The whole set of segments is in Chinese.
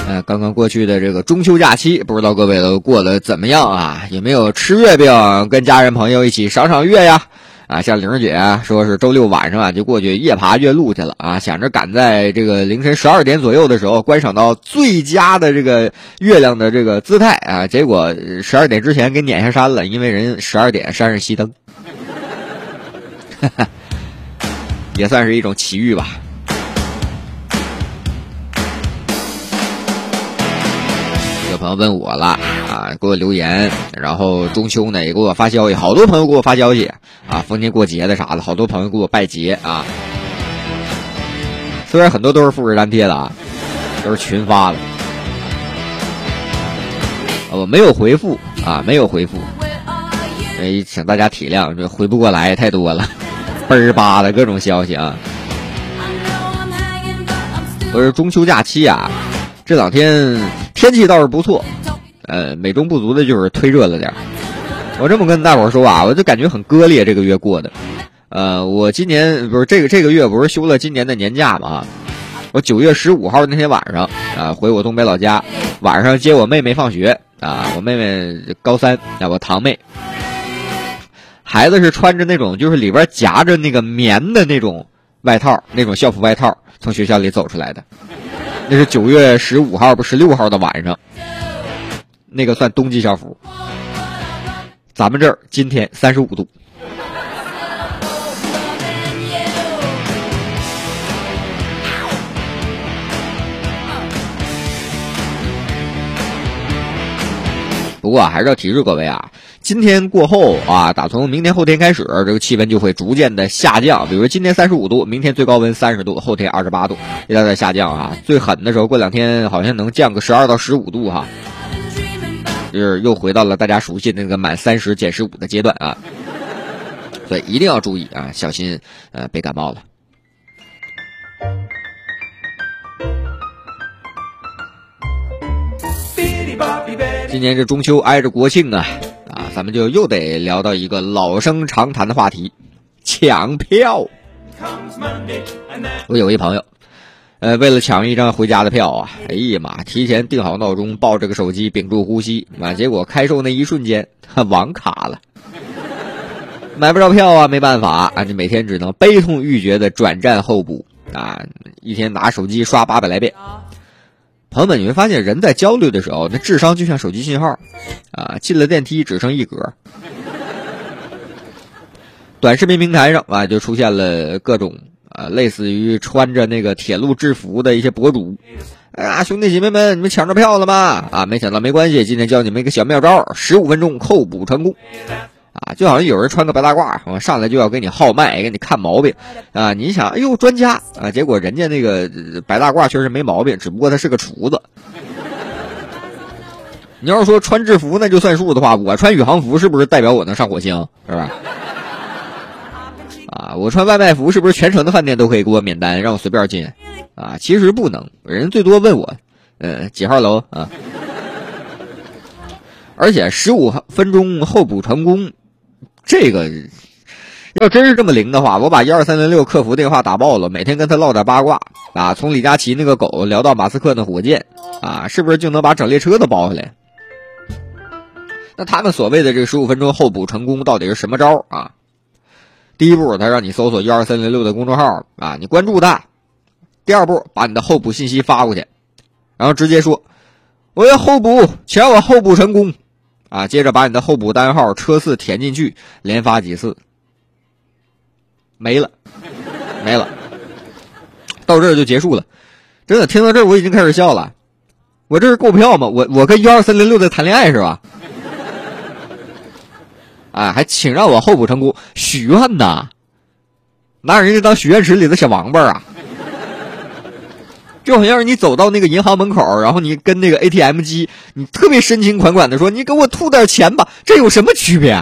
刚刚过去的这个中秋假期，不知道各位都过得怎么样啊？有没有吃月饼，跟家人朋友一起赏赏月呀？像玲儿姐说是周六晚上就过去夜爬月路去了啊，想着赶在这个凌晨12点左右的时候观赏到最佳的这个月亮的这个姿态啊，结果12点之前给撵下山了，因为人12点山上熄灯，也算是一种奇遇吧。有朋友问我了啊，给我留言，然后中秋呢也给我发消息，好多朋友给我发消息啊，逢年过节的啥的，好多朋友给我拜节啊。虽然很多都是复制粘贴的啊，都是群发的，我没有回复啊，没有回复，请大家体谅，这回不过来太多了，倍儿巴的各种消息啊。都是中秋假期啊，这两天天气倒是不错，美中不足的就是忒热了点。我这么跟大伙说啊，我就感觉很割裂，这个月过的。我今年不是这个月不是休了今年的年假嘛？我9月15号那天晚上啊，回我东北老家，晚上接我妹妹放学啊，我妹妹高3，我堂妹，孩子是穿着那种就是里边夹着那个棉的那种外套，那种校服外套从学校里走出来的。那是9月15号不16号的晚上，那个算冬季校服。咱们这儿今天35度。不过还是要提示各位啊，今天过后啊，打从明天后天开始，这个气温就会逐渐的下降。比如今天35度，明天最高温30度，后天28度，一直在下降啊。最狠的时候过2天好像能降个12到15度哈，就是又回到了大家熟悉的那个满30减15的阶段啊。所以一定要注意啊，小心别感冒了。今年这中秋挨着国庆啊，咱们就又得聊到一个老生常谈的话题，抢票。我有一朋友，为了抢一张回家的票啊，哎呀妈，提前定好闹钟，抱着个手机，屏住呼吸啊，结果开售那一瞬间，网卡了，买不着票啊，没办法啊，你每天只能悲痛欲绝的转战候补啊，一天拿手机刷800来遍。朋友们，你会发现人在焦虑的时候，那智商就像手机信号啊，进了电梯只剩1格。短视频平台上啊，就出现了各种类似于穿着那个铁路制服的一些博主。兄弟姐妹们，你们抢着票了吗？没抢到没关系，今天教你们一个小妙招，15分钟候补成功。就好像有人穿个白大褂，上来就要给你号脉，给你看毛病啊！你想，哎呦，专家啊！结果人家那个白大褂确实没毛病，只不过他是个厨子。你要是说穿制服那就算数的话，我穿宇航服是不是代表我能上火星？是吧？我穿外卖服是不是全城的饭店都可以给我免单，让我随便进？其实不能，人最多问我，几号楼啊？而且15分钟候补成功。这个要真是这么灵的话，我把12306客服电话打爆了，每天跟他唠点八卦从李佳琦那个狗聊到马斯克的火箭是不是就能把整列车都包下来？那他们所谓的这个15分钟候补成功到底是什么招啊？第一步，他让你搜索12306的公众号你关注他。第二步，把你的候补信息发过去，然后直接说我要候补，请让我候补成功。接着把你的候补单号车次填进去，连发几次，没了，到这儿就结束了。真的，听到这儿我已经开始笑了。我这是购票吗？我跟12306在谈恋爱是吧？还请让我候补成功，许愿呐，拿人家当许愿池里的小王八啊！就好像是你走到那个银行门口，然后你跟那个 ATM 机，你特别深情款款的说：“你给我吐点钱吧。”这有什么区别？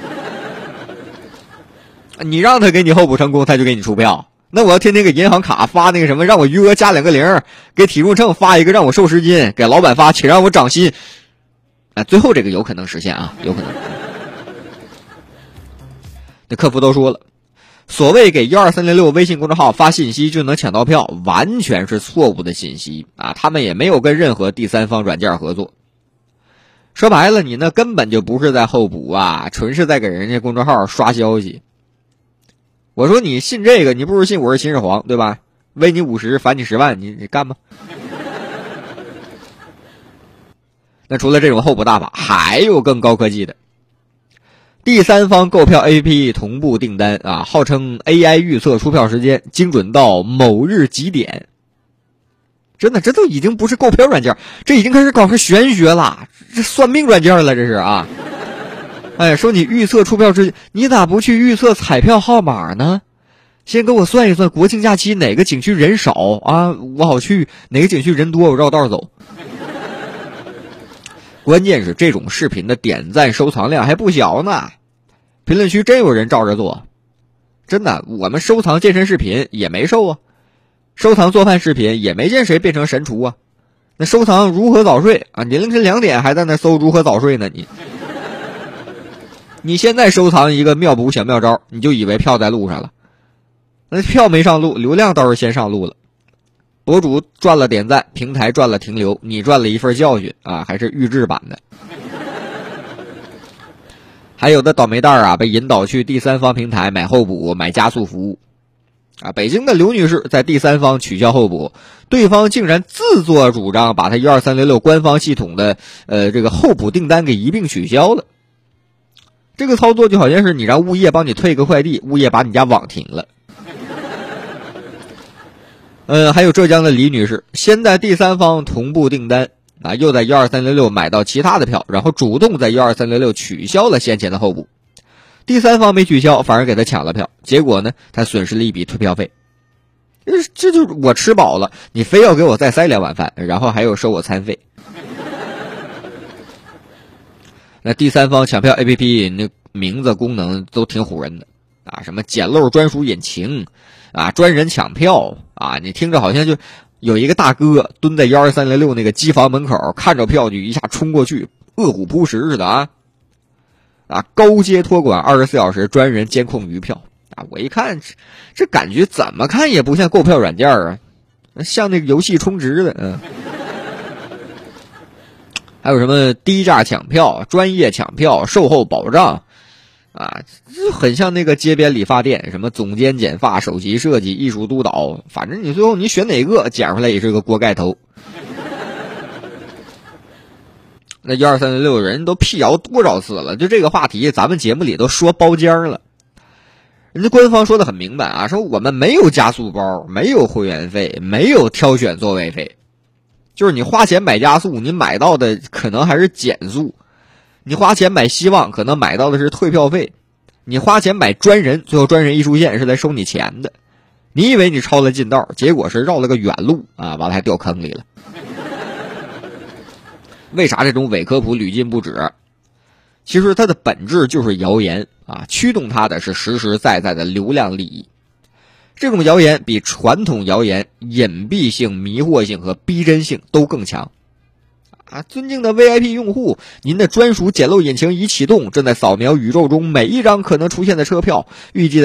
你让他给你候补成功，他就给你出票。那我要天天给银行卡发那个什么，让我余额加2个0，给体重秤发一个让我瘦10斤，给老板发请让我涨薪。最后这个有可能实现啊，有可能。那客服都说了， 所谓给12306微信公众号发信息就能抢到票，完全是错误的信息啊！他们也没有跟任何第三方软件合作。说白了，你那根本就不是在候补啊，纯是在给人家公众号刷消息。我说你信这个，你不如信我是秦始皇，对吧？微你50，返你10万，你干吗？那除了这种候补大法，还有更高科技的。第三方购票 APP 同步订单啊，号称 AI 预测出票时间，精准到某日几点。真的，这都已经不是购票软件，这已经开始搞上玄学了，这算命软件了，这是啊。哎，说你预测出票时间，你咋不去预测彩票号码呢？先给我算一算国庆假期哪个景区人少啊，我好去；哪个景区人多，我绕道走。关键是这种视频的点赞收藏量还不小呢，评论区真有人照着做。真的，我们收藏健身视频也没瘦啊，收藏做饭视频也没见谁变成神厨啊。那收藏如何早睡啊，你凌晨2点还在那搜如何早睡呢，你现在收藏一个妙补小妙招，你就以为票在路上了。那票没上路，流量倒是先上路了。博主赚了点赞，平台赚了停留，你赚了一份教训啊，还是预制版的。还有的倒霉蛋啊，被引导去第三方平台买候补、买加速服务啊。北京的刘女士在第三方取消候补，对方竟然自作主张把她12306官方系统的这个候补订单给一并取消了。这个操作就好像是你让物业帮你退个快递，物业把你家网停了。还有浙江的李女士，先在第三方同步订单啊，又在12306买到其他的票，然后主动在12306取消了先前的候补。第三方没取消，反而给他抢了票，结果呢，他损失了一笔退票费。这就是我吃饱了，你非要给我再塞2碗饭，然后还有收我餐费。那第三方抢票 APP 那名字功能都挺唬人的啊，什么捡漏专属引擎啊，专人抢票啊，你听着好像就有一个大哥蹲在12306那个机房门口，看着票就一下冲过去，饿虎扑食似的啊！高阶托管24小时专人监控余票啊！我一看这感觉怎么看也不像购票软件啊，像那个游戏充值的。还有什么低价抢票、专业抢票、售后保障啊，这很像那个街边理发店，什么总监剪发、首席设计、艺术督导，反正你最后你选哪个剪出来也是个锅盖头。那12306人都辟谣多少次了，就这个话题咱们节目里都说包间了。人家官方说的很明白啊，说我们没有加速包，没有会员费，没有挑选座位费，就是你花钱买加速，你买到的可能还是减速；你花钱买希望，可能买到的是退票费；你花钱买专人，最后专人一出现是来收你钱的。你以为你抄了近道，结果是绕了个远路啊，完了还掉坑里了。为啥这种伪科普屡禁不止？其实它的本质就是谣言啊，驱动它的是实实在在的流量利益。这种谣言比传统谣言隐蔽性、迷惑性和逼真性都更强啊！尊敬的 VIP 用户，您的专属捡漏引擎已启动，正在扫描宇宙中每一张可能出现的车票，预计在